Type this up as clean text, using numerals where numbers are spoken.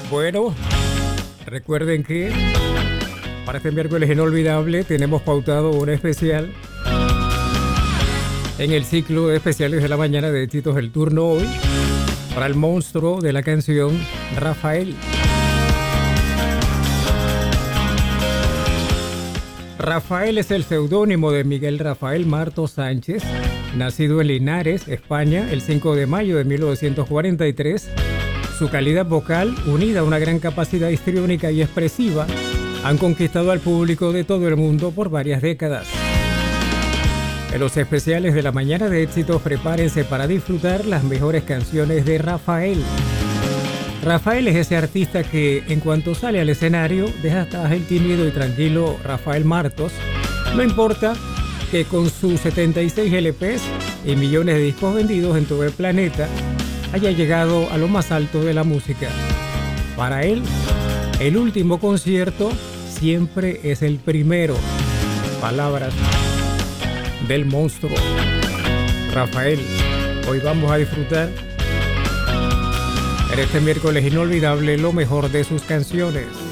Bueno, recuerden que para este miércoles inolvidable tenemos pautado un especial en el ciclo de especiales de la mañana de éxitos del turno hoy para el monstruo de la canción, Rafael. Rafael es el seudónimo de Miguel Rafael Martos Sánchez, nacido en Linares, España, el 5 de mayo de 1943. Su calidad vocal, unida a una gran capacidad histriónica y expresiva, han conquistado al público de todo el mundo por varias décadas. En los especiales de la mañana de éxitos, prepárense para disfrutar las mejores canciones de Rafael. Rafael es ese artista que, en cuanto sale al escenario, deja atrás el tímido y tranquilo Rafael Martos. No importa que con sus 76 LPs y millones de discos vendidos en todo el planeta, haya llegado a lo más alto de la música. Para él, el último concierto siempre es el primero. Palabras del monstruo Rafael. Hoy vamos a disfrutar en este miércoles inolvidable lo mejor de sus canciones.